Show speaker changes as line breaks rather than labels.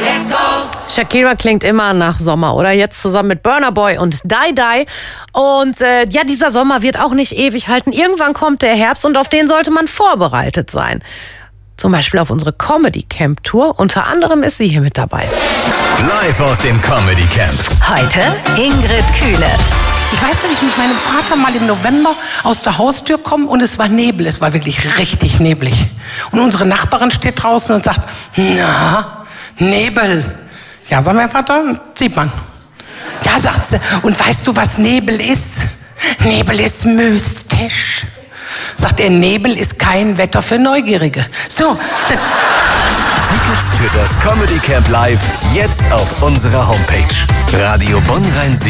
Let's go!
Shakira klingt immer nach Sommer, oder? Jetzt zusammen mit Burna Boy und Die Die. Und ja, dieser Sommer wird auch nicht ewig halten. Irgendwann kommt der Herbst und auf den sollte man vorbereitet sein. Zum Beispiel auf unsere Comedy Camp Tour. Unter anderem ist sie hier mit dabei.
Live aus dem Comedy Camp.
Heute Ingrid Kühle.
Ich weiß, dass ich mit meinem Vater mal im November aus der Haustür komme und es war Nebel. Es war wirklich richtig neblig. Und unsere Nachbarin steht draußen und sagt, na, Nebel. Ja, sagt mein Vater, sieht man. Ja, sagt sie, und weißt du, was Nebel ist? Nebel ist mystisch. Sagt er, Nebel ist kein Wetter für Neugierige. So.
Tickets für das Comedy Camp Live jetzt auf unserer Homepage. Radio Bonn Rhein-Sieg.